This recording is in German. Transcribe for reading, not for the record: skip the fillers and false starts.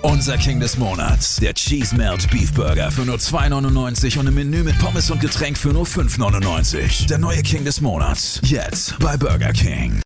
Unser King des Monats, der Cheese Melt Beef Burger für nur 2,99 und im Menü mit Pommes und Getränk für nur 5,99. Der neue King des Monats, jetzt bei Burger King.